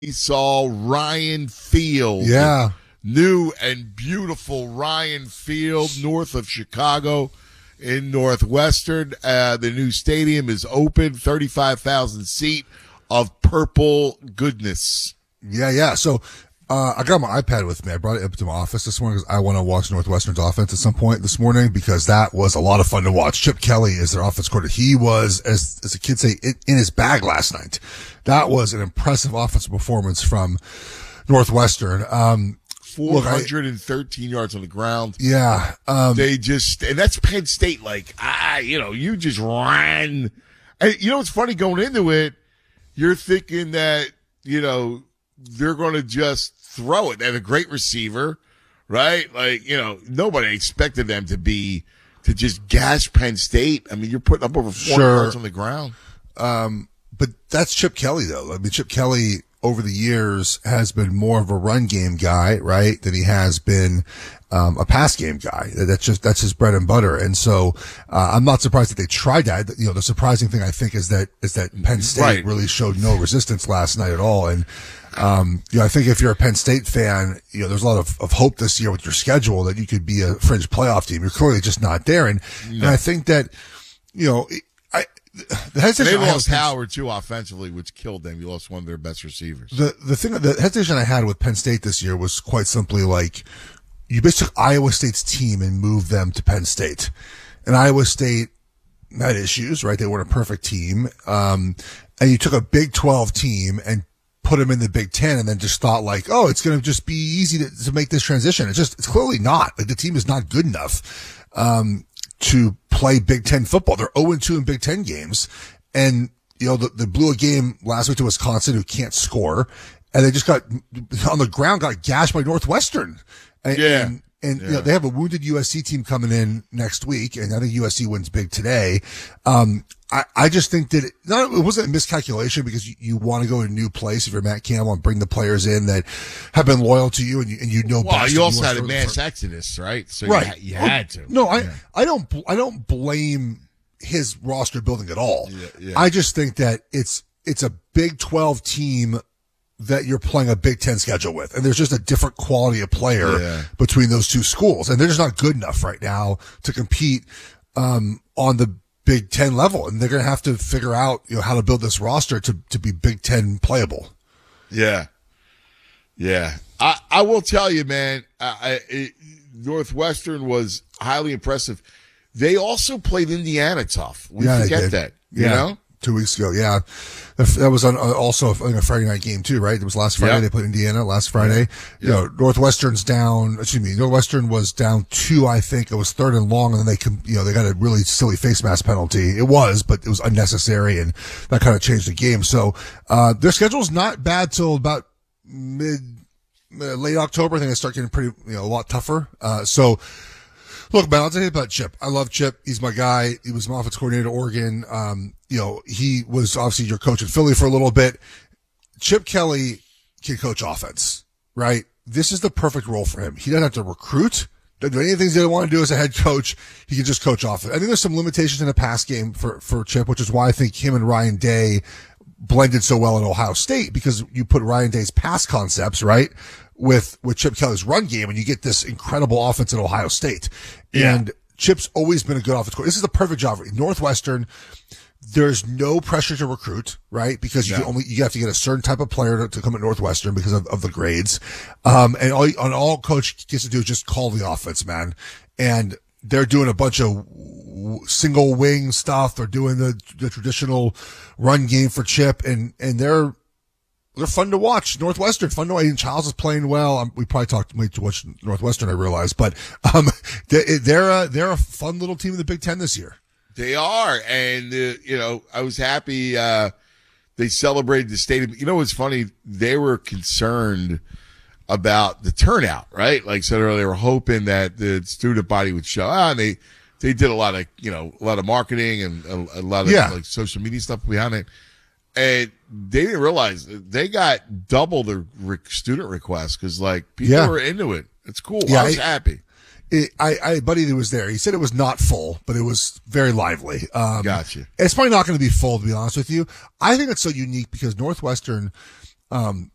saw Ryan Field. Yeah. New and beautiful Ryan Field north of Chicago in Northwestern. The new stadium is open, 35,000 seat of purple goodness. Yeah. So I got my iPad with me. I brought it up to my office this morning because I want to watch Northwestern's offense at some point this morning because that was a lot of fun to watch. Chip Kelly is their offense coordinator. He was, as the kids say, in his bag last night. That was an impressive offensive performance from Northwestern. 413 yards on the ground. Yeah. And that's Penn State. You just ran. And it's funny going into it, you're thinking that, they're going to just throw it. They have a great receiver, right? Nobody expected them to just gash Penn State. I mean, you're putting up over 400 yards on the ground. But that's Chip Kelly, though. I mean, Chip Kelly over the years has been more of a run game guy, right, than he has been a pass game guy. That's his bread and butter. And so I'm not surprised that they tried that. The surprising thing I think is that Penn State really showed no resistance last night at all. And I think if you're a Penn State fan, there's a lot of hope this year with your schedule that you could be a fringe playoff team. You're clearly just not there. And I think that, they lost Howard too offensively, which killed them. You lost one of their best receivers. The hesitation I had with Penn State this year was quite simply like you basically took Iowa State's team and moved them to Penn State, and Iowa State had issues, right? They weren't a perfect team, and you took a Big 12 team and put them in the Big 10, and then just thought like, oh, it's going to just be easy to make this transition. It's clearly not. Like the team is not good enough to play Big Ten football. They're 0-2 in Big Ten games. And, they blew a game last week to Wisconsin who can't score. And they just got on the ground, got gashed by Northwestern. And they have a wounded USC team coming in next week. And I think USC wins big today. I just think that it wasn't a miscalculation because you want to go to a new place if you're Matt Campbell and bring the players in that have been loyal to you and Well, you also had a mass exodus, right? So right. You had to. No, I don't blame his roster building at all. Yeah. I just think that it's a Big 12 team that you're playing a Big 10 schedule with. And there's just a different quality of player between those two schools. And they're just not good enough right now to compete on the Big 10 level, and they're going to have to figure out, how to build this roster to be Big 10 playable. Yeah. I will tell you, man, Northwestern was highly impressive. They also played Indiana tough. We forget that, you know? 2 weeks ago. Yeah. That was on also a Friday night game too, right? It was last Friday. They played Indiana last Friday. Northwestern was down 2, I think. It was 3rd and long, and then they got a really silly face mask penalty. It was, but it was unnecessary, and that kind of changed the game. So, their schedule's not bad till about late October. I think they start getting a lot tougher. Look, man, I'll tell you about Chip. I love Chip. He's my guy. He was my offense coordinator at Oregon. He was obviously your coach in Philly for a little bit. Chip Kelly can coach offense, right? This is the perfect role for him. He doesn't have to recruit. Doesn't do any of the things he want to do as a head coach. He can just coach offense. I think there's some limitations in the pass game for Chip, which is why I think him and Ryan Day blended so well at Ohio State, because you put Ryan Day's pass concepts, right, with Chip Kelly's run game, and you get this incredible offense at Ohio State. Yeah. And Chip's always been a good offense coordinator. This is the perfect job for Northwestern. There's no pressure to recruit, right? Because you have to get a certain type of player to come at Northwestern because of the grades. And all coach gets to do is just call the offense, man. And they're doing a bunch of single wing stuff. They're doing the traditional run game for Chip, and they're fun to watch. Northwestern, fun to watch. Childs is playing well. We probably talked way too much Northwestern, I realize, but they're a fun little team in the Big Ten this year. They are, and I was happy they celebrated the stadium. What's funny? They were concerned about the turnout, right? Like so, they were hoping that the student body would show. And they did a lot of marketing and a lot of social media stuff behind it. And they didn't realize they got double the student requests because people were into it. It's cool. I was happy. I buddy that was there. He said it was not full, but it was very lively. Gotcha. It's probably not going to be full, to be honest with you. I think it's so unique because Northwestern,